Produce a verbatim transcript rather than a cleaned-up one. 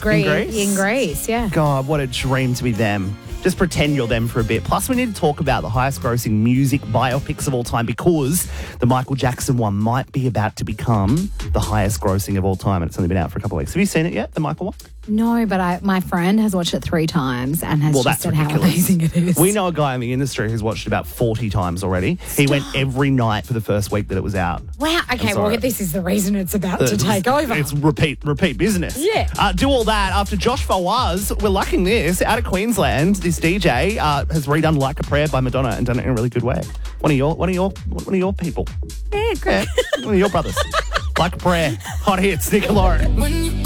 Greece. In Greece? In Greece, yeah. God, what a dream to be them. Just pretend you're them for a bit. Plus, we need to talk about the highest grossing music biopics of all time because the Michael Jackson one might be about to become the highest grossing of all time, and it's only been out for a couple of weeks. Have you seen it yet, the Michael one? No, but I, my friend has watched it three times and has Well, just that's said ridiculous. how amazing it is. We know a guy in the industry who's watched it about forty times already. He went every night for the first week that it was out. Wow. Okay, well, sorry. this is the reason it's about to take over. It's repeat, repeat business. Yeah. Uh, do all that after Josh Fawaz. We're liking this. Out of Queensland, this D J uh, has redone "Like a Prayer" by Madonna and done it in a really good way. One of your, one of your, one of your people. Yeah, great. Yeah, one of your brothers. "Like a Prayer." Hot hits, Nick Lauren.